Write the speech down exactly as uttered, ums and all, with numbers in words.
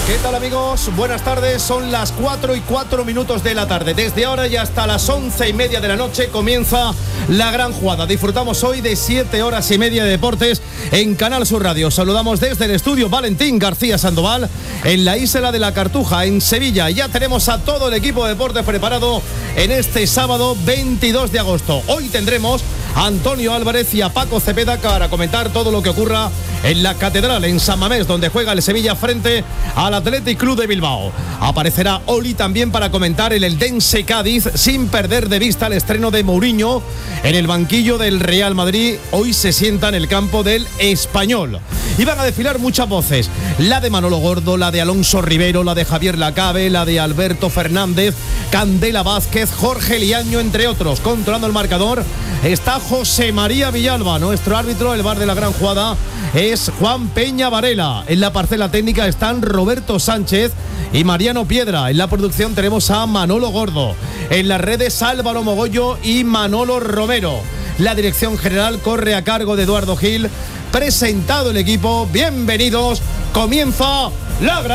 ¿Qué tal, amigos? Buenas tardes, son las cuatro y cuatro minutos de la tarde. Desde ahora y hasta las once y media de la noche comienza la gran jugada. Disfrutamos hoy de siete horas y media de deportes en Canal Sur Radio. Saludamos desde el estudio Valentín García Sandoval en la Isla de la Cartuja, en Sevilla. Ya tenemos a todo el equipo de deportes preparado en este sábado veintidós de agosto. Hoy tendremos a Antonio Álvarez y a Paco Cepeda para comentar todo lo que ocurra en la Catedral, en San Mamés, donde juega el Sevilla frente al Athletic Club de Bilbao. Aparecerá Oli también para comentar el Eldense Cádiz, sin perder de vista el estreno de Mourinho en el banquillo del Real Madrid. Hoy se sienta en el campo del Español. Y van a desfilar muchas voces, la de Manolo Gordo, la de Alonso Rivero, la de Javier Lacabe, la de Alberto Fernández, Candela Vázquez, Jorge Liaño, entre otros. Controlando el marcador está José María Villalba, nuestro árbitro. El bar de la gran jugada es Juan Peña Varela. En la parcela técnica están Roberto Sánchez y Mariano Piedra. En la producción tenemos a Manolo Gordo. En las redes Álvaro Mogollo y Manolo Romero. La dirección general corre a cargo de Eduardo Gil. Presentado el equipo, bienvenidos. Comienza la gran